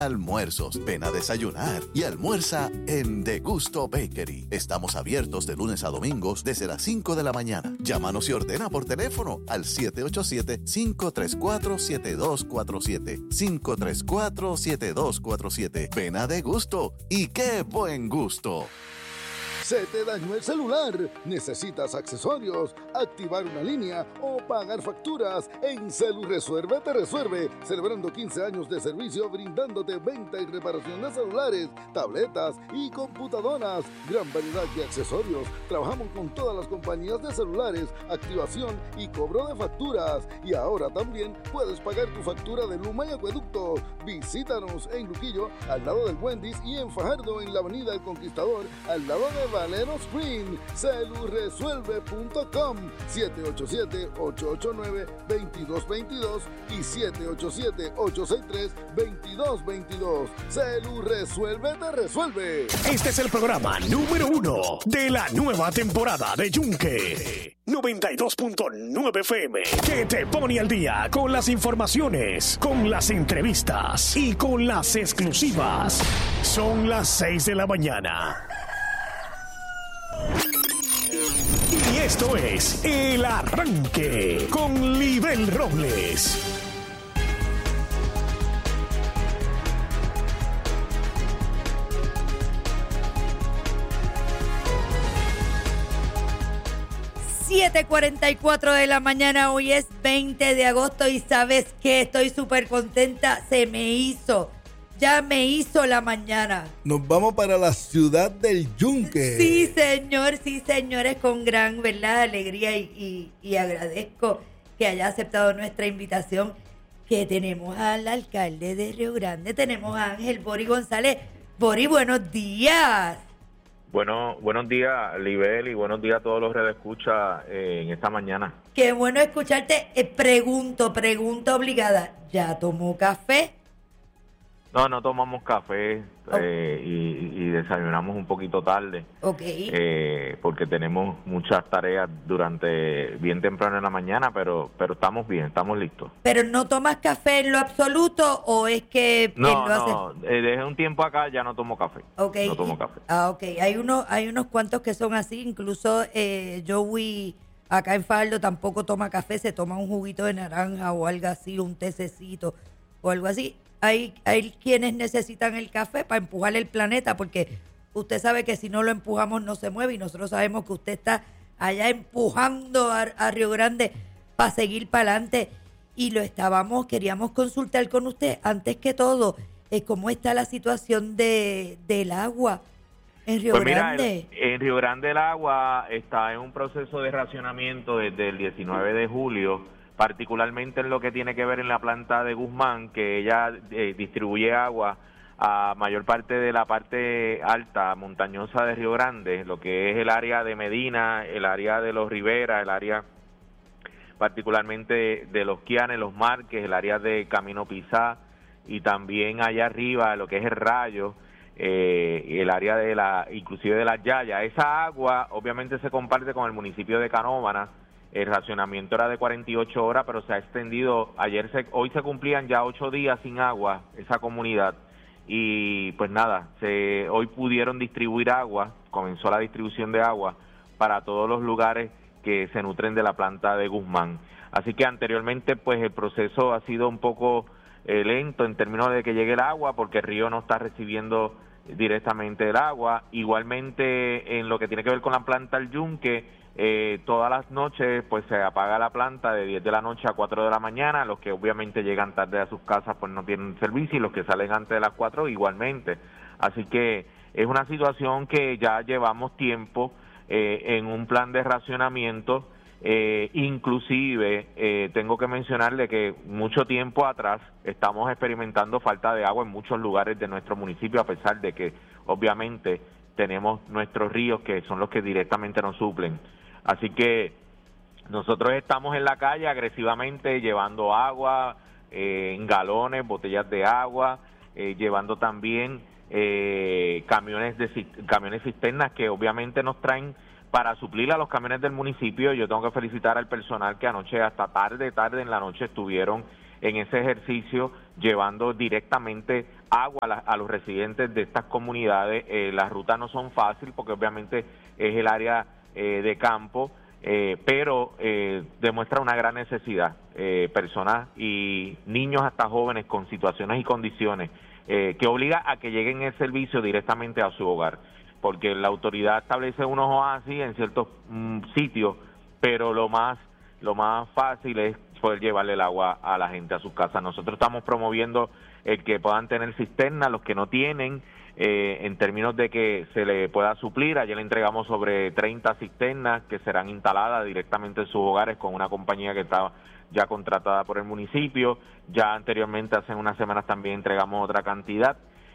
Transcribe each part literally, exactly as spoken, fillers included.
Almuerzos, ven a desayunar y almuerza en De Gusto Bakery. Estamos abiertos de lunes a domingos desde las cinco de la mañana. Llámanos y ordena por teléfono al siete ocho siete, cinco tres cuatro, siete dos cuatro siete. cinco tres cuatro, siete dos cuatro siete. Ven a De Gusto y qué buen gusto. ¿Se te dañó el celular? ¿Necesitas accesorios, activar una línea o pagar facturas? En CeluResuelve te resuelve, celebrando quince años de servicio brindándote venta y reparación de celulares, tabletas y computadoras. Gran variedad de accesorios. Trabajamos con todas las compañías de celulares, activación y cobro de facturas. Y ahora también puedes pagar tu factura de Luma y Acueducto. Visítanos en Luquillo, al lado del Wendy's, y en Fajardo, en la Avenida El Conquistador, al lado de Valero Spring. Celuresuelve punto com, siete ocho siete, ocho ocho nueve, dos dos dos dos y siete ocho siete, ocho seis tres, dos dos dos dos. Celuresuelve te resuelve. Este es el programa número uno de la nueva temporada de Yunque. noventa y dos punto nueve F M, que te pone al día con las informaciones, con las entrevistas y con las exclusivas. Son las seis de la mañana. Y esto es El Arranque con Libel Robles. siete cuarenta y cuatro de la mañana, hoy es veinte de agosto y ¿sabes qué? Estoy súper contenta, se me hizo, ya me hizo la mañana. Nos vamos para la ciudad del Yunque. Sí, señor, sí, señores, con gran, ¿verdad?, alegría y, y, y agradezco que haya aceptado nuestra invitación, que tenemos al alcalde de Río Grande, tenemos a Ángel Bori González. Bori, buenos días. Bueno, buenos días, Libel, y buenos días a todos los redescuchas eh, en esta mañana. Qué bueno escucharte. Eh, pregunto, pregunta obligada. ¿Ya tomó café? No, no tomamos café eh, y, y desayunamos un poquito tarde. Ok. Eh, porque tenemos muchas tareas durante bien temprano en la mañana, pero pero estamos bien, estamos listos. ¿Pero no tomas café en lo absoluto o es que no, lo no, hace? eh, desde un tiempo acá ya no tomo café. Okay. No tomo café. Ah, ok. Hay unos, hay unos cuantos que son así, incluso eh, Joey acá en Faldo tampoco toma café, se toma un juguito de naranja o algo así, un tececito o algo así. Hay, hay quienes necesitan el café para empujar el planeta, porque usted sabe que si no lo empujamos no se mueve, y nosotros sabemos que usted está allá empujando a, a Río Grande para seguir para adelante, y lo estábamos, queríamos consultar con usted, antes que todo, eh, cómo está la situación de del agua en Río pues mira, Grande. El, en Río Grande el agua está en un proceso de racionamiento desde el diecinueve de julio, particularmente en lo que tiene que ver en la planta de Guzmán, que ella eh, distribuye agua a mayor parte de la parte alta, montañosa de Río Grande, lo que es el área de Medina, el área de los Rivera, el área particularmente de, de los Quianes, los Marques, el área de Camino Pizá, y también allá arriba lo que es el Rayo, eh, el área de la, inclusive de las Yayas. Esa agua obviamente se comparte con el municipio de Canóvana. El racionamiento era de cuarenta y ocho horas, pero se ha extendido. Ayer se, hoy se cumplían ya ocho días sin agua esa comunidad, y pues nada, se, hoy pudieron distribuir agua, comenzó la distribución de agua para todos los lugares que se nutren de la planta de Guzmán. Así que anteriormente pues el proceso ha sido un poco eh, lento en términos de que llegue el agua, porque el río no está recibiendo directamente el agua. Igualmente en lo que tiene que ver con la planta El Yunque, Eh, todas las noches pues se apaga la planta de diez de la noche a cuatro de la mañana. Los que obviamente llegan tarde a sus casas pues no tienen servicio, y los que salen antes de las cuatro igualmente. Así que es una situación que ya llevamos tiempo eh, en un plan de racionamiento. Eh, inclusive eh, tengo que mencionarle que mucho tiempo atrás estamos experimentando falta de agua en muchos lugares de nuestro municipio, a pesar de que obviamente tenemos nuestros ríos que son los que directamente nos suplen. Así que nosotros estamos en la calle agresivamente llevando agua eh, en galones, botellas de agua, eh, llevando también eh, camiones de camiones cisternas que obviamente nos traen para suplir a los camiones del municipio. Yo tengo que felicitar al personal que anoche hasta tarde, tarde en la noche estuvieron en ese ejercicio, llevando directamente agua a, la, a los residentes de estas comunidades. Eh, las rutas no son fáciles porque obviamente es el área eh, de campo, eh, pero eh, demuestra una gran necesidad. Eh, personas y niños hasta jóvenes con situaciones y condiciones eh, que obliga a que lleguen el servicio directamente a su hogar, porque la autoridad establece unos oasis en ciertos mm, sitios, pero lo más lo más fácil es poder llevarle el agua a la gente a sus casas. Nosotros estamos promoviendo el que puedan tener cisternas, los que no tienen, eh, en términos de que se le pueda suplir. Ayer le entregamos sobre treinta cisternas que serán instaladas directamente en sus hogares con una compañía que está ya contratada por el municipio. Ya anteriormente, hace unas semanas, también entregamos otra cantidad,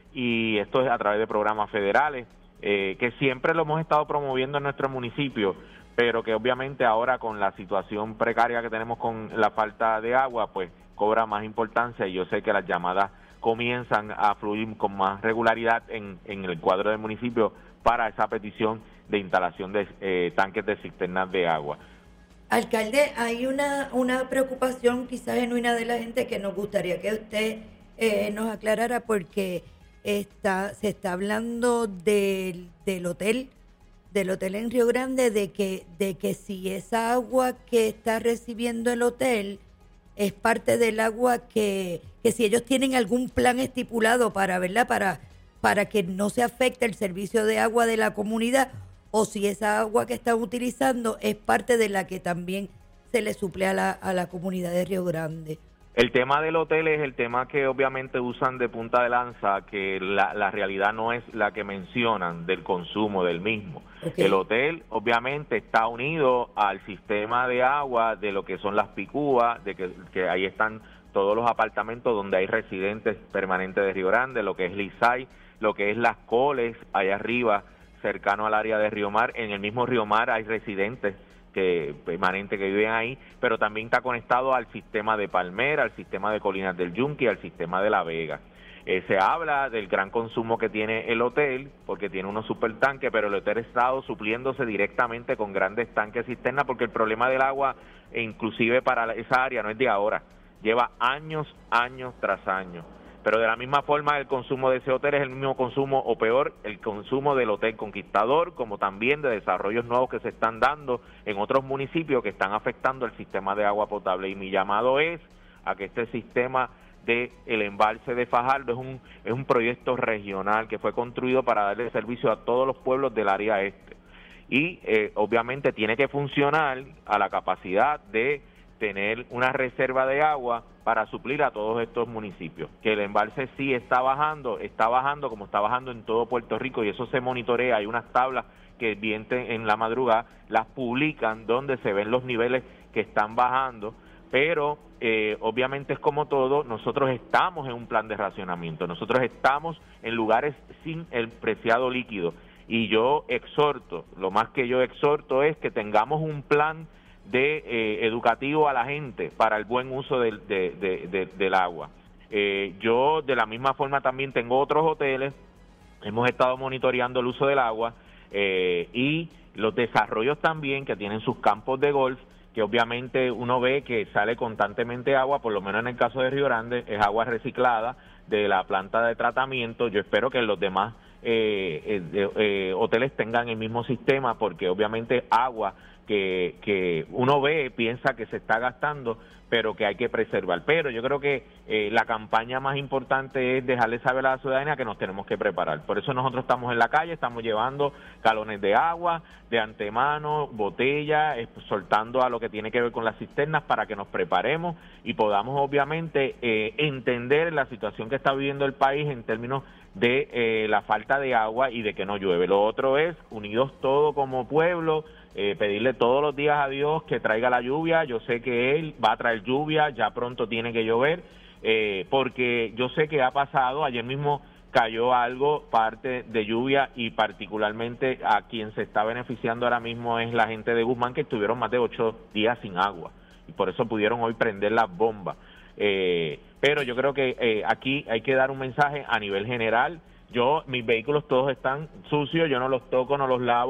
y esto es a través de programas federales, eh, que siempre lo hemos estado promoviendo en nuestro municipio, pero que obviamente ahora con la situación precaria que tenemos con la falta de agua, pues cobra más importancia, y yo sé que las llamadas comienzan a fluir con más regularidad en, en el cuadro del municipio para esa petición de instalación de eh, tanques de cisternas de agua. Alcalde, hay una, una preocupación quizás genuina de la gente que nos gustaría que usted eh, nos aclarara, porque está, se está hablando del, del hotel del hotel en Río Grande, de que de que si esa agua que está recibiendo el hotel es parte del agua que, que si ellos tienen algún plan estipulado para, ¿verdad? Para, para que no se afecte el servicio de agua de la comunidad, o si esa agua que están utilizando es parte de la que también se le suple a la, a la comunidad de Río Grande. El tema del hotel es el tema que obviamente usan de punta de lanza, que la, la realidad no es la que mencionan del consumo del mismo. Okay. El hotel obviamente está unido al sistema de agua de lo que son las picúas, de que, que ahí están todos los apartamentos donde hay residentes permanentes de Río Grande, lo que es Lisay, lo que es Las Coles, allá arriba, cercano al área de Río Mar. En el mismo Río Mar hay residentes que permanente que viven ahí, pero también está conectado al sistema de Palmera, al sistema de Colinas del Yunque, al sistema de La Vega. Eh, se habla del gran consumo que tiene el hotel, porque tiene unos supertanques, pero el hotel ha estado supliéndose directamente con grandes tanques cisterna, porque el problema del agua, e inclusive para esa área, no es de ahora, lleva años, años tras años. Pero de la misma forma, el consumo de ese hotel es el mismo consumo, o peor, el consumo del Hotel Conquistador, como también de desarrollos nuevos que se están dando en otros municipios que están afectando el sistema de agua potable. Y mi llamado es a que este sistema de el embalse de Fajardo es un, es un proyecto regional que fue construido para darle servicio a todos los pueblos del área este. Y eh, obviamente tiene que funcionar a la capacidad de tener una reserva de agua para suplir a todos estos municipios. Que el embalse sí está bajando, está bajando como está bajando en todo Puerto Rico, y eso se monitorea. Hay unas tablas que vienten en la madrugada, las publican donde se ven los niveles que están bajando, pero eh, obviamente es como todo, nosotros estamos en un plan de racionamiento, nosotros estamos en lugares sin el preciado líquido, y yo exhorto, lo más que yo exhorto es que tengamos un plan de eh, educativo a la gente para el buen uso del, de, de, de, del agua. Eh, yo de la misma forma también tengo otros hoteles, hemos estado monitoreando el uso del agua eh, y los desarrollos también que tienen sus campos de golf, que obviamente uno ve que sale constantemente agua, por lo menos en el caso de Río Grande, es agua reciclada de la planta de tratamiento. Yo espero que los demás eh, eh, eh, hoteles tengan el mismo sistema, porque obviamente agua que, que uno ve, piensa que se está gastando, pero que hay que preservar. Pero yo creo que eh, la campaña más importante es dejarle saber a la ciudadanía que nos tenemos que preparar. Por eso nosotros estamos en la calle, estamos llevando galones de agua, de antemano, botellas, eh, soltando a lo que tiene que ver con las cisternas para que nos preparemos y podamos obviamente eh, entender la situación que está viviendo el país en términos de eh, la falta de agua y de que no llueve. Lo otro es, unidos todos como pueblo, Eh, pedirle todos los días a Dios que traiga la lluvia. Yo sé que Él va a traer lluvia, ya pronto tiene que llover, eh, porque yo sé que ha pasado, ayer mismo cayó algo, parte de lluvia, y particularmente a quien se está beneficiando ahora mismo es la gente de Guzmán, que estuvieron más de ocho días sin agua, y por eso pudieron hoy prender las bombas. Eh, pero yo creo que eh, aquí hay que dar un mensaje a nivel general. Yo, mis vehículos todos están sucios, yo no los toco, no los lavo.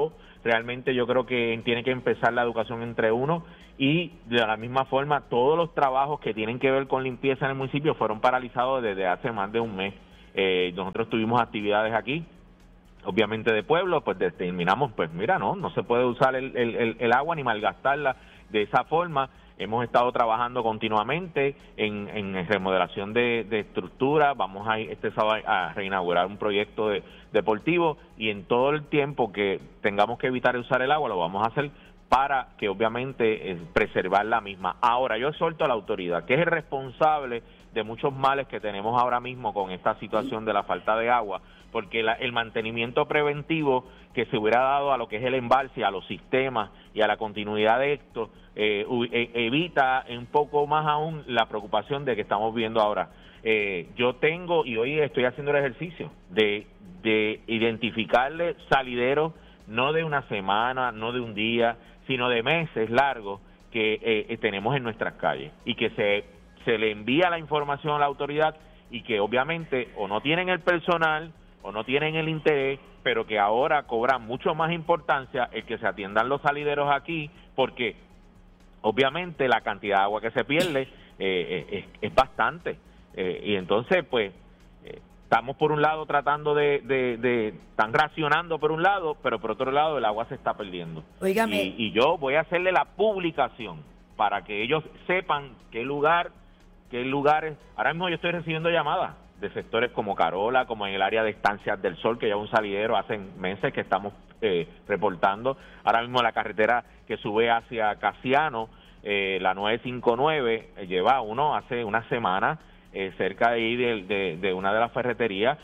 realmente yo creo que tiene que empezar la educación entre uno y de la misma forma todos los trabajos que tienen que ver con limpieza en el municipio fueron paralizados desde hace más de un mes. Eh, nosotros tuvimos actividades aquí, obviamente de pueblo, pues determinamos, pues mira, no, no se puede usar el, el, el agua ni malgastarla de esa forma. Hemos estado trabajando continuamente en, en remodelación de, de estructura. Vamos a ir este sábado a reinaugurar un proyecto de, deportivo y en todo el tiempo que tengamos que evitar usar el agua lo vamos a hacer para que obviamente eh, preservar la misma. Ahora, yo exhorto a la autoridad, que es el responsable de muchos males que tenemos ahora mismo con esta situación de la falta de agua, porque la, el mantenimiento preventivo que se hubiera dado a lo que es el embalse, a los sistemas y a la continuidad de esto, eh, eh, evita un poco más aún la preocupación de que estamos viendo ahora. Eh, yo tengo, y hoy estoy haciendo el ejercicio, de, de identificarle salideros, no de una semana, no de un día, sino de meses largos que eh, tenemos en nuestras calles y que se, se le envía la información a la autoridad y que obviamente o no tienen el personal o no tienen el interés, pero que ahora cobra mucho más importancia el que se atiendan los salideros aquí, porque obviamente la cantidad de agua que se pierde eh, es, es bastante. Eh, y entonces, pues, eh, estamos por un lado tratando de, de, de, están racionando por un lado, pero por otro lado el agua se está perdiendo. Óigame. Y, y yo voy a hacerle la publicación para que ellos sepan qué lugar, qué lugares. Ahora mismo yo estoy recibiendo llamadas de sectores como Carola, como en el área de Estancias del Sol, que ya un salidero hace meses que estamos eh, reportando. Ahora mismo la carretera que sube hacia Casiano, eh, la nueve cincuenta y nueve, eh, lleva uno hace una semana eh, cerca de ahí de, de, de una de las ferreterías,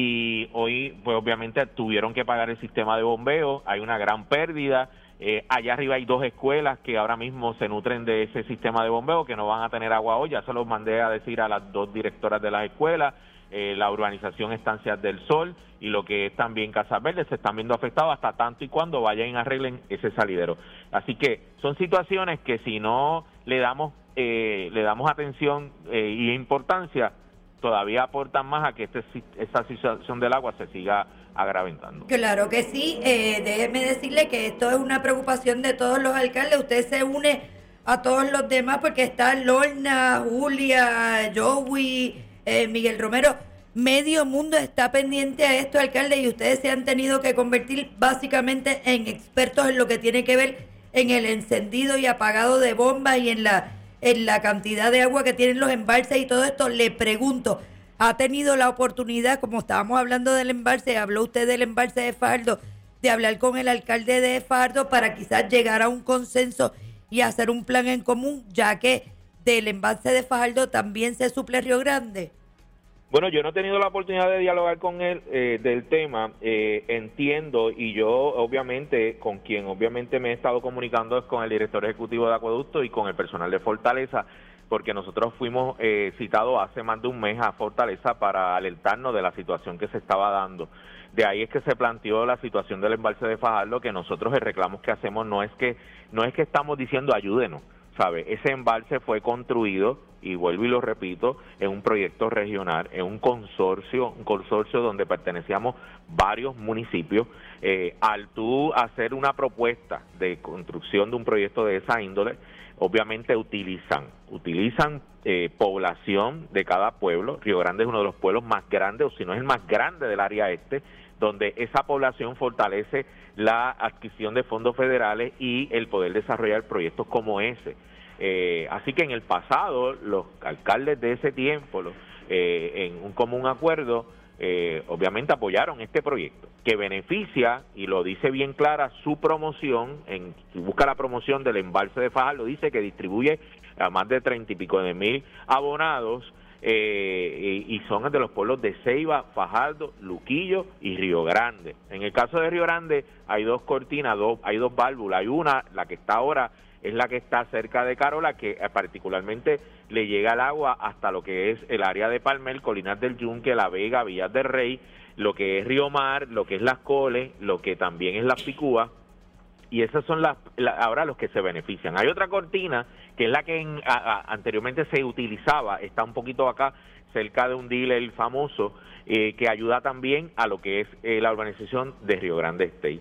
y hoy pues obviamente tuvieron que pagar el sistema de bombeo, hay una gran pérdida. Eh, allá arriba hay dos escuelas que ahora mismo se nutren de ese sistema de bombeo, que no van a tener agua hoy. Ya se los mandé a decir a las dos directoras de las escuelas. Eh, la urbanización Estancias del Sol y lo que es también Casas Verdes se están viendo afectados hasta tanto y cuando vayan y arreglen ese salidero. Así que son situaciones que si no le damos eh, le damos atención eh, y importancia, todavía aportan más a que este, esta situación del agua se siga agraventando. Claro que sí, eh, déjeme decirle que esto es una preocupación de todos los alcaldes. Usted se une a todos los demás porque está Lorna, Julia, Joey, eh, Miguel Romero. Medio mundo está pendiente a esto, alcalde, y ustedes se han tenido que convertir básicamente en expertos en lo que tiene que ver en el encendido y apagado de bombas y en la, en la cantidad de agua que tienen los embalses y todo esto. Le pregunto, ¿ha tenido la oportunidad, como estábamos hablando del embalse, habló usted del embalse de Fajardo, de hablar con el alcalde de Fajardo para quizás llegar a un consenso y hacer un plan en común, ya que del embalse de Fajardo también se suple Río Grande? Bueno, yo no he tenido la oportunidad de dialogar con él eh, del tema, eh, entiendo, y yo obviamente, con quien obviamente me he estado comunicando es con el director ejecutivo de Acueducto y con el personal de Fortaleza, porque nosotros fuimos eh, citados hace más de un mes a Fortaleza para alertarnos de la situación que se estaba dando. De ahí es que se planteó la situación del embalse de Fajardo, que nosotros el reclamo que hacemos no es que no es que estamos diciendo ayúdenos, ¿sabe? Ese embalse fue construido, y vuelvo y lo repito, en un proyecto regional, en un consorcio, un consorcio donde pertenecíamos varios municipios. Eh, al tú hacer una propuesta de construcción de un proyecto de esa índole, obviamente utilizan, utilizan eh, población de cada pueblo. Río Grande es uno de los pueblos más grandes, o si no es el más grande del área este, donde esa población fortalece la adquisición de fondos federales y el poder desarrollar proyectos como ese. Eh, así que en el pasado los alcaldes de ese tiempo, los, eh, en un común acuerdo, eh, obviamente apoyaron este proyecto que beneficia, y lo dice bien clara su promoción, en, si busca la promoción del embalse de Fajardo, dice que distribuye a más de treinta y pico de mil abonados, eh, y, y son de los pueblos de Ceiba, Fajardo, Luquillo y Río Grande. En el caso de Río Grande hay dos cortinas, dos, hay dos válvulas, hay una, la que está ahora, es la que está cerca de Carola, que particularmente le llega el agua hasta lo que es el área de Palmer, Colinas del Yunque, La Vega, Villas del Rey, lo que es Río Mar, lo que es Las Coles, lo que también es Las Picúas, y esas son las la, ahora los que se benefician. Hay otra cortina, que es la que en, a, a, anteriormente se utilizaba, está un poquito acá, cerca de un dealer famoso, eh, que ayuda también a lo que es eh, la urbanización de Río Grande State.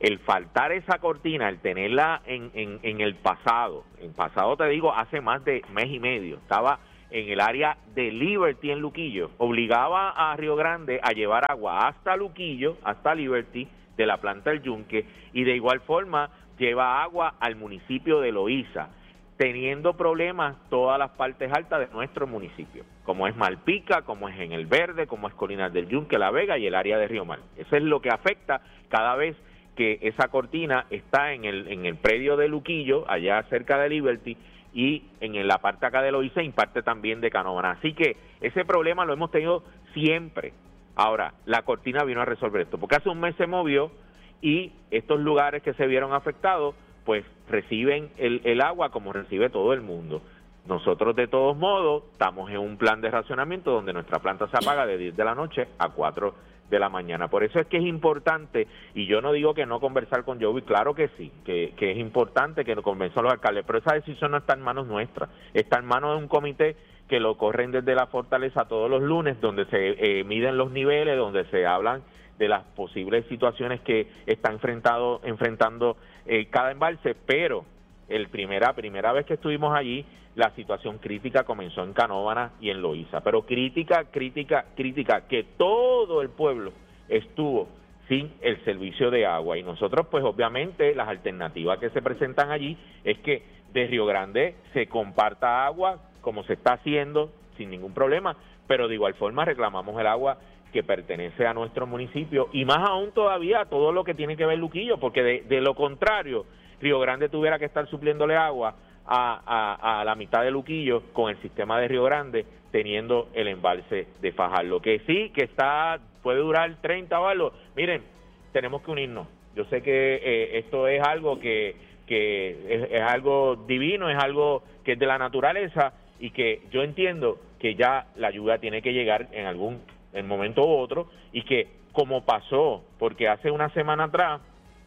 el faltar esa cortina, el tenerla en, en, en el pasado, en pasado te digo, hace más de mes y medio, estaba en el área de Liberty en Luquillo, obligaba a Río Grande a llevar agua hasta Luquillo, hasta Liberty, de la planta del Yunque, y de igual forma lleva agua al municipio de Loíza, teniendo problemas todas las partes altas de nuestro municipio, como es Malpica, como es en El Verde, como es Colinas del Yunque, La Vega y el área de Río Mar. Eso es lo que afecta cada vez que esa cortina está en el en el predio de Luquillo, allá cerca de Liberty, y en la parte acá de Loíza, y parte también de Canóvana. Así que ese problema lo hemos tenido siempre. Ahora, la cortina vino a resolver esto, porque hace un mes se movió y estos lugares que se vieron afectados, pues reciben el, el agua como recibe todo el mundo. Nosotros de todos modos estamos en un plan de racionamiento donde nuestra planta se apaga de diez de la noche a cuatro de la mañana. Por eso es que es importante, y yo no digo que no conversar con Joey, claro que sí, que, que es importante que nos convenza a los alcaldes, pero esa decisión no está en manos nuestras, está en manos de un comité que lo corren desde la fortaleza todos los lunes, donde se eh, miden los niveles, donde se hablan de las posibles situaciones que está enfrentado, enfrentando eh, cada embalse, pero el primera primera vez que estuvimos allí, la situación crítica comenzó en Canóvana y en Loíza, pero crítica, crítica, crítica, que todo el pueblo estuvo sin el servicio de agua, y nosotros pues obviamente las alternativas que se presentan allí es que de Río Grande se comparta agua como se está haciendo sin ningún problema, pero de igual forma reclamamos el agua que pertenece a nuestro municipio, y más aún todavía todo lo que tiene que ver Luquillo, porque de, de lo contrario Río Grande tuviera que estar supliéndole agua a, a, a la mitad de Luquillo con el sistema de Río Grande, teniendo el embalse de Fajardo, que sí, que está puede durar treinta o algo. Miren, tenemos que unirnos. Yo sé que eh, esto es algo que, que es, es algo divino, es algo que es de la naturaleza, y que yo entiendo que ya la ayuda tiene que llegar en algún en momento u otro, y que como pasó, porque hace una semana atrás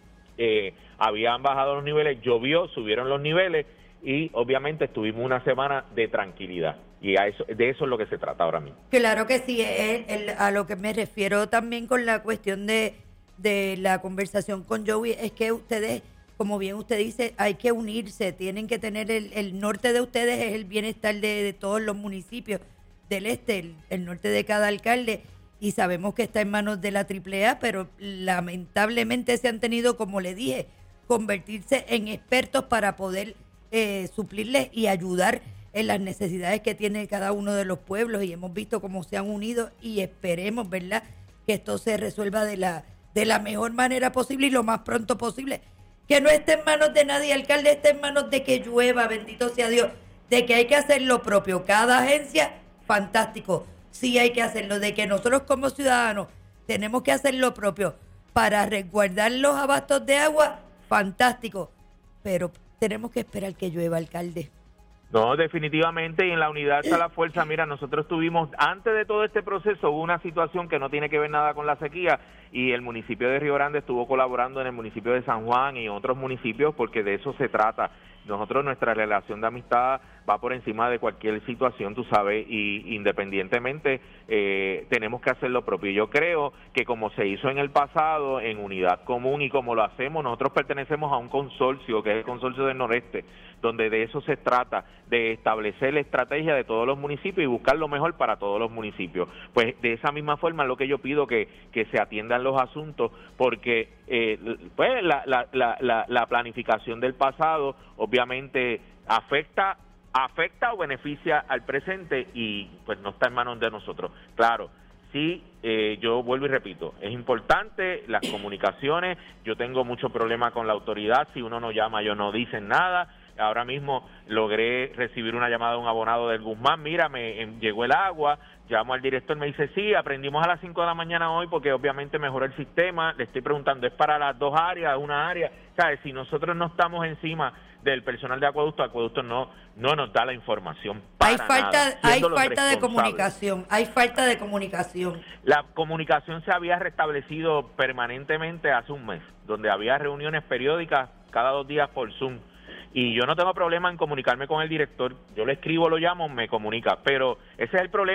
eh, habían bajado los niveles, llovió, subieron los niveles, y obviamente estuvimos una semana de tranquilidad, y a eso, de eso es lo que se trata ahora mismo. Claro que sí, el, el, a lo que me refiero también con la cuestión de, de la conversación con Joey, es que ustedes, como bien usted dice, hay que unirse, tienen que tener el, el norte de ustedes, es el bienestar de, de todos los municipios del este, el, el norte de cada alcalde, y sabemos que está en manos de la triple A, pero lamentablemente se han tenido, como le dije, convertirse en expertos para poder eh, suplirles y ayudar en las necesidades que tiene cada uno de los pueblos, y hemos visto cómo se han unido, y esperemos, ¿verdad?, que esto se resuelva de la, de la mejor manera posible y lo más pronto posible. Que no esté en manos de nadie, alcalde, esté en manos de que llueva, bendito sea Dios, de que hay que hacer lo propio. Cada agencia, fantástico, sí hay que hacerlo, de que nosotros como ciudadanos tenemos que hacer lo propio para resguardar los abastos de agua, fantástico, pero tenemos que esperar que llueva, alcalde. No, definitivamente, y en la unidad está la fuerza. Mira, nosotros tuvimos, antes de todo este proceso, hubo una situación que no tiene que ver nada con la sequía, y el municipio de Río Grande estuvo colaborando en el municipio de San Juan y otros municipios, porque de eso se trata. Nosotros, nuestra relación de amistad va por encima de cualquier situación, tú sabes, y independientemente eh, tenemos que hacer lo propio. Yo creo que como se hizo en el pasado, en unidad común, y como lo hacemos, nosotros pertenecemos a un consorcio, que es el Consorcio del Noreste, donde de eso se trata, de establecer la estrategia de todos los municipios y buscar lo mejor para todos los municipios. Pues de esa misma forma es lo que yo pido, que, que se atiendan los asuntos, porque eh, pues la, la, la, la, la planificación del pasado obviamente afecta afecta o beneficia al presente, y pues no está en manos de nosotros. Claro, sí, eh, yo vuelvo y repito, es importante las comunicaciones. Yo tengo mucho problema con la autoridad, si uno no llama, ellos no dicen nada. Ahora mismo logré recibir una llamada de un abonado del Guzmán: mira, me eh, llegó el agua. Llamo al director, me dice, sí, aprendimos a las cinco de la mañana hoy, porque obviamente mejoró el sistema. Le estoy preguntando, ¿es para las dos áreas, una área? ¿Sabes? Si nosotros no estamos encima del personal de acueducto, acueducto no no nos da la información para hay falta nada, hay falta de comunicación, hay falta de comunicación. La comunicación se había restablecido permanentemente hace un mes, donde había reuniones periódicas cada dos días por Zoom, y yo no tengo problema en comunicarme con el director. Yo le escribo, lo llamo, me comunica, pero ese es el problema,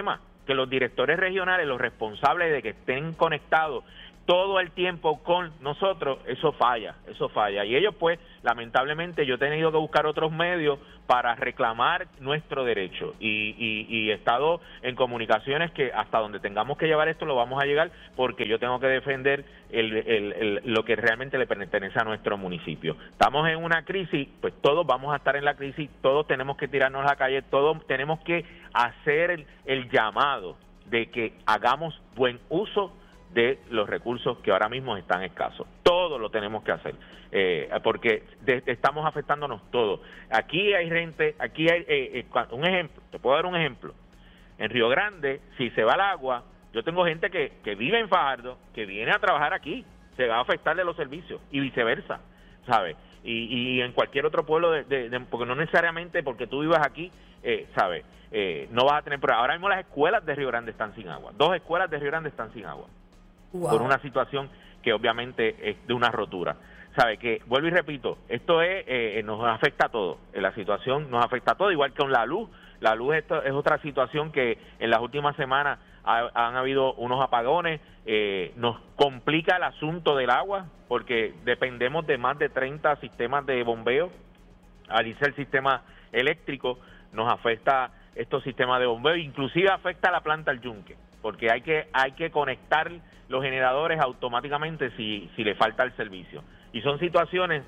que los directores regionales, los responsables de que estén conectados todo el tiempo con nosotros, eso falla, eso falla. Y ellos, pues, lamentablemente, yo he tenido que buscar otros medios para reclamar nuestro derecho. Y, y, y he estado en comunicaciones que hasta donde tengamos que llevar esto lo vamos a llegar, porque yo tengo que defender el, el, el, lo que realmente le pertenece a nuestro municipio. Estamos en una crisis, pues todos vamos a estar en la crisis, todos tenemos que tirarnos a la calle, todos tenemos que hacer el, el llamado de que hagamos buen uso de los recursos que ahora mismo están escasos. Todo lo tenemos que hacer, eh, porque de, estamos afectándonos todos. Aquí hay gente, aquí hay, eh, eh, un ejemplo, te puedo dar un ejemplo. En Río Grande, si se va el agua, yo tengo gente que, que vive en Fajardo, que viene a trabajar aquí, se va a afectarle los servicios, y viceversa, ¿sabes? Y, y en cualquier otro pueblo, de, de, de, porque no necesariamente porque tú vivas aquí, eh, ¿sabes? Eh, no vas a tener problemas. Ahora mismo las escuelas de Río Grande están sin agua. Dos escuelas de Río Grande están sin agua. Wow. Por una situación que obviamente es de una rotura. Sabe que, vuelvo y repito, esto es eh, nos afecta a todos, la situación nos afecta a todos, igual que con la luz. La luz esto es otra situación que en las últimas semanas ha, han habido unos apagones, eh, nos complica el asunto del agua, porque dependemos de más de treinta sistemas de bombeo. Al irse el sistema eléctrico, nos afecta estos sistemas de bombeo, inclusive afecta a la planta El Yunque, porque hay que hay que conectar los generadores automáticamente si si le falta el servicio. Y son situaciones,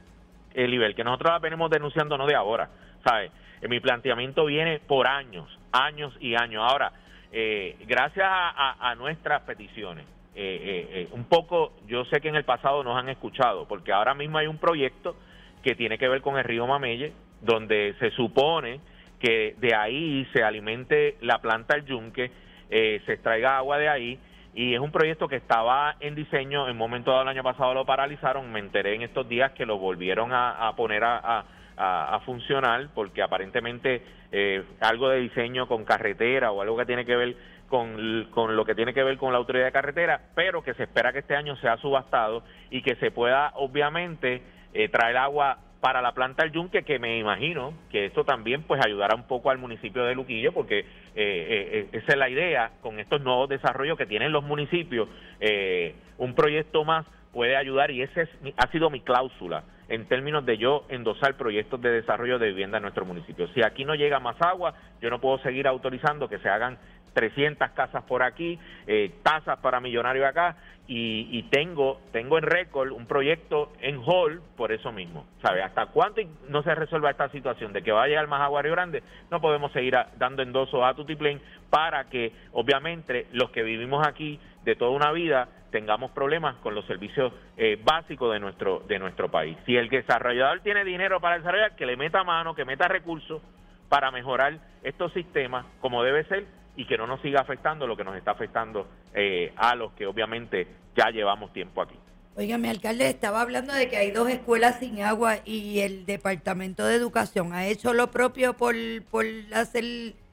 Elibel, que nosotros las venimos denunciando no de ahora, ¿sabes? Eh, mi planteamiento viene por años, años y años. Ahora, eh, gracias a, a, a nuestras peticiones, eh, eh, eh, un poco, yo sé que en el pasado nos han escuchado, porque ahora mismo hay un proyecto que tiene que ver con el río Mamelle, donde se supone que de ahí se alimente la planta El Yunque, eh, se extraiga agua de ahí, y es un proyecto que estaba en diseño. En un momento dado el año pasado lo paralizaron, me enteré en estos días que lo volvieron a, a poner a, a, a, a funcionar, porque aparentemente eh, algo de diseño con carretera o algo que tiene que ver con, con lo que tiene que ver con la autoridad de carretera, pero que se espera que este año sea subastado y que se pueda obviamente eh, traer agua para la planta El Yunque, que me imagino que esto también pues ayudará un poco al municipio de Luquillo, porque eh, eh, esa es la idea, con estos nuevos desarrollos que tienen los municipios, eh, un proyecto más puede ayudar, y ese es, ha sido mi cláusula en términos de yo endosar proyectos de desarrollo de vivienda en nuestro municipio. Si aquí no llega más agua, yo no puedo seguir autorizando que se hagan trescientas casas por aquí, eh, tasas para millonarios acá, y, y tengo tengo en récord un proyecto en hall por eso mismo, ¿sabe? Hasta cuánto no se resuelva esta situación de que va a llegar más agua a Río Grande, no podemos seguir a, dando endosos a Tutiplén para que obviamente los que vivimos aquí de toda una vida tengamos problemas con los servicios eh, básicos de nuestro de nuestro país. Si el desarrollador tiene dinero para desarrollar, que le meta mano, que meta recursos para mejorar estos sistemas como debe ser, y que no nos siga afectando lo que nos está afectando eh, a los que obviamente ya llevamos tiempo aquí. Óigame, alcalde, estaba hablando de que hay dos escuelas sin agua y el Departamento de Educación ha hecho lo propio por, por hacer,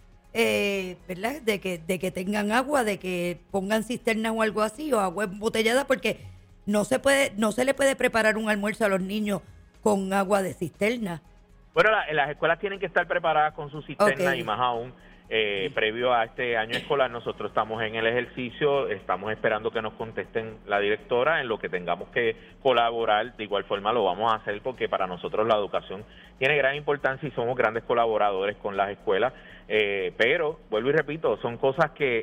eh, ¿verdad? De que, de que tengan agua, de que pongan cisternas o algo así, o agua embotellada, porque no se puede, no se le puede preparar un almuerzo a los niños con agua de cisterna. Bueno, la, las escuelas tienen que estar preparadas con su cisterna, okay. Y más aún Eh, previo a este año escolar. Nosotros estamos en el ejercicio, estamos esperando que nos contesten la directora en lo que tengamos que colaborar. De igual forma lo vamos a hacer, porque para nosotros la educación tiene gran importancia y somos grandes colaboradores con las escuelas, eh, pero vuelvo y repito, son cosas que,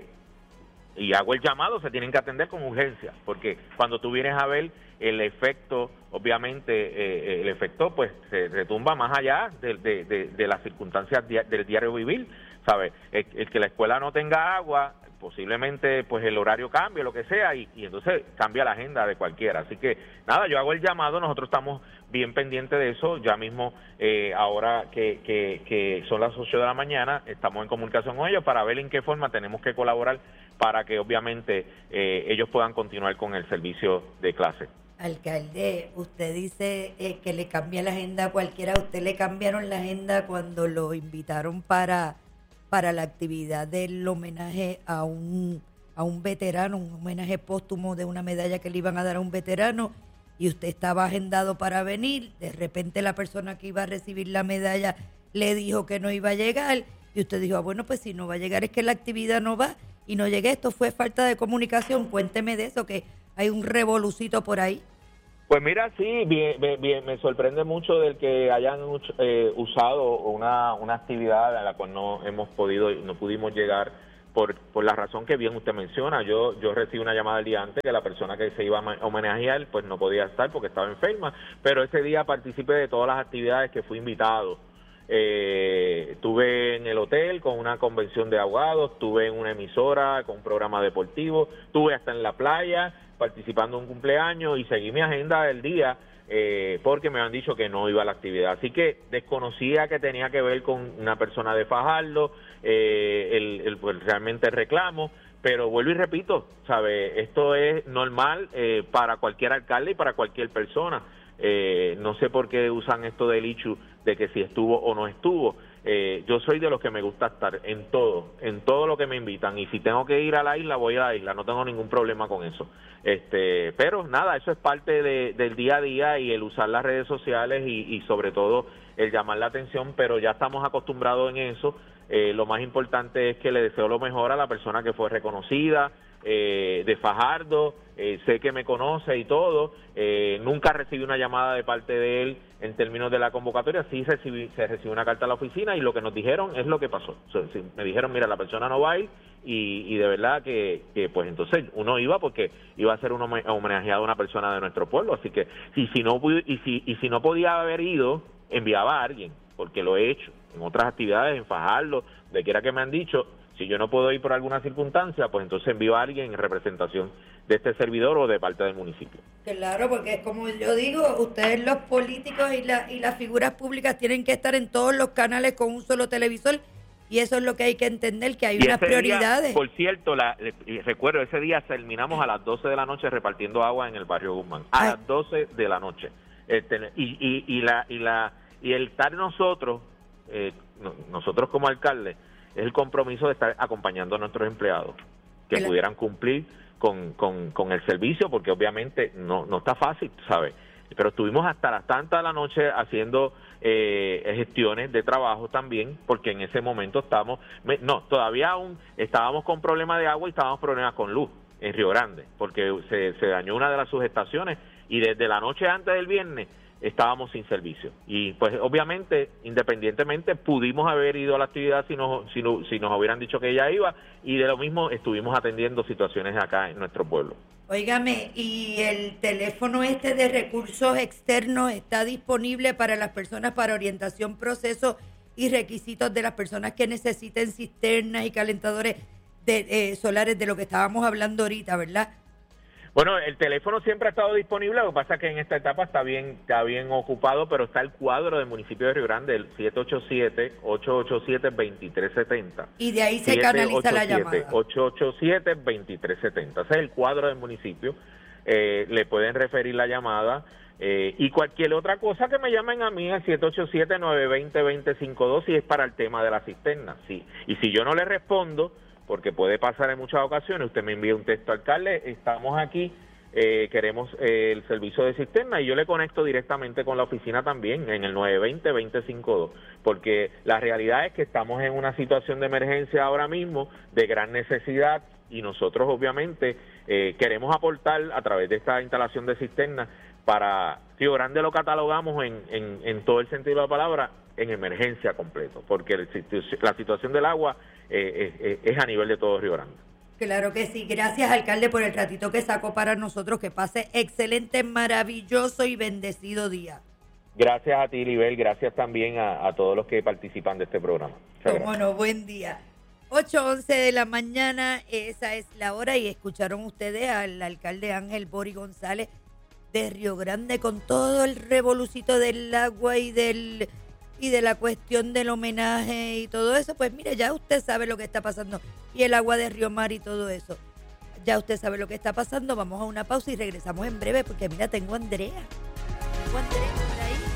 y hago el llamado, se tienen que atender con urgencia, porque cuando tú vienes a ver el efecto, obviamente eh, el efecto pues se retumba más allá de, de, de, de las circunstancias dia- del diario vivir, ¿sabes? El, el que la escuela no tenga agua, posiblemente pues el horario cambie, lo que sea, y, y entonces cambia la agenda de cualquiera. Así que nada, yo hago el llamado, nosotros estamos bien pendientes de eso. Ya mismo, eh, ahora que, que, que son las ocho de la mañana, estamos en comunicación con ellos para ver en qué forma tenemos que colaborar para que obviamente eh, ellos puedan continuar con el servicio de clase. Alcalde, usted dice eh, que le cambia la agenda a cualquiera. ¿A usted le cambiaron la agenda cuando lo invitaron para, para la actividad del homenaje a un, a un veterano, un homenaje póstumo de una medalla que le iban a dar a un veterano, y usted estaba agendado para venir? De repente la persona que iba a recibir la medalla le dijo que no iba a llegar, Y usted dijo, ah, bueno, pues si no va a llegar es que la actividad no va y no llegué. Esto fue falta de comunicación. Cuénteme de eso, que hay un revolucito por ahí. Pues mira, sí, bien, bien, bien, me sorprende mucho del que hayan eh, usado una, una actividad a la cual no hemos podido, no pudimos llegar por, por la razón que bien usted menciona. Yo yo recibí una llamada el día antes que la persona que se iba a homenajear pues no podía estar porque estaba enferma, pero ese día participé de todas las actividades que fui invitado. Eh, estuve en el hotel con una convención de abogados, estuve en una emisora con un programa deportivo, estuve hasta en la playa participando en un cumpleaños y seguí mi agenda del día eh, porque me han dicho que no iba a la actividad. Así que desconocía que tenía que ver con una persona de Fajardo, eh, el, el, pues, realmente el reclamo, pero vuelvo y repito, ¿sabe? Esto es normal eh, para cualquier alcalde y para cualquier persona. Eh, no sé por qué usan esto del issue de que si estuvo o no estuvo. Eh, yo soy de los que me gusta estar en todo, en todo lo que me invitan, y si tengo que ir a la isla, voy a la isla, no tengo ningún problema con eso. Este, pero nada, eso es parte de, del día a día y el usar las redes sociales y, y sobre todo el llamar la atención, pero ya estamos acostumbrados en eso. Eh, lo más importante es que le deseo lo mejor a la persona que fue reconocida, eh, de Fajardo, eh, sé que me conoce y todo, eh, nunca recibí una llamada de parte de él en términos de la convocatoria, sí recibí, se recibió una carta a la oficina y lo que nos dijeron es lo que pasó. O sea, sí, me dijeron, mira, la persona no va a ir y, y de verdad que, que pues entonces uno iba porque iba a ser un homenajeado a una persona de nuestro pueblo, así que si, si no y si, y si no podía haber ido, enviaba a alguien, porque lo he hecho en otras actividades, en Fajardo, de quiera que me han dicho. Si yo no puedo ir por alguna circunstancia, pues entonces envío a alguien en representación de este servidor o de parte del municipio. Claro, porque es como yo digo, ustedes los políticos y, la, y las figuras públicas tienen que estar en todos los canales con un solo televisor, y eso es lo que hay que entender, que hay y unas prioridades. Día, por cierto, la, recuerdo, ese día terminamos a las doce de la noche repartiendo agua en el barrio Guzmán, a Ay. las doce de la noche. Este, y, y, y, la, y, la, y el estar nosotros, eh, nosotros como alcaldes, es el compromiso de estar acompañando a nuestros empleados, que claro. pudieran cumplir con, con, con el servicio, porque obviamente no, no está fácil, ¿sabes? Pero estuvimos hasta las tantas de la noche haciendo eh, gestiones de trabajo también, porque en ese momento estábamos, no, todavía aún estábamos con problemas de agua y estábamos problemas con luz en Río Grande, porque se, se dañó una de las subestaciones y desde la noche antes del viernes estábamos sin servicio. Y pues obviamente, independientemente, pudimos haber ido a la actividad si nos, si, no, si nos hubieran dicho que ella iba, y de lo mismo estuvimos atendiendo situaciones acá en nuestro pueblo. Óigame, ¿y el teléfono este de recursos externos está disponible para las personas para orientación, proceso y requisitos de las personas que necesiten cisternas y calentadores de, eh, solares, de lo que estábamos hablando ahorita, verdad? Bueno, el teléfono siempre ha estado disponible, lo que pasa es que en esta etapa está bien está bien ocupado, pero está el cuadro del municipio de Río Grande, el siete ocho siete, ocho ocho siete, dos tres siete cero. Y de ahí se canaliza la llamada. ocho ocho siete, dos tres siete cero. Ese es el cuadro del municipio. Eh, le pueden referir la llamada. Eh, y cualquier otra cosa que me llamen a mí al siete ocho siete, nueve dos cero, dos cero cinco dos si es para el tema de la cisterna. Sí. Y si yo no le respondo, porque puede pasar en muchas ocasiones, usted me envía un texto, alcalde, estamos aquí, eh, queremos eh, el servicio de cisterna, y yo le conecto directamente con la oficina también en el nueve dos cero, dos cero cinco dos, porque la realidad es que estamos en una situación de emergencia ahora mismo, de gran necesidad, y nosotros obviamente eh, queremos aportar a través de esta instalación de cisterna para Río Grande. Lo catalogamos en, en, en todo el sentido de la palabra en emergencia completo, porque el, la situación del agua eh, eh, es a nivel de todo Río Grande. Claro que sí. Gracias, alcalde, por el ratito que sacó para nosotros. Que pase excelente, maravilloso y bendecido día. Gracias a ti, Libel. Gracias también a, a todos los que participan de este programa. Bueno, buen día. ocho once de la mañana, esa es la hora, y escucharon ustedes al alcalde Ángel Bori González de Río Grande con todo el revolucito del agua y del y de la cuestión del homenaje y todo eso. Pues mire, ya usted sabe lo que está pasando, y el agua de Río Mar y todo eso. Ya usted sabe lo que está pasando. Vamos a una pausa y regresamos en breve, porque mira, tengo a Andrea. Tengo a Andrea.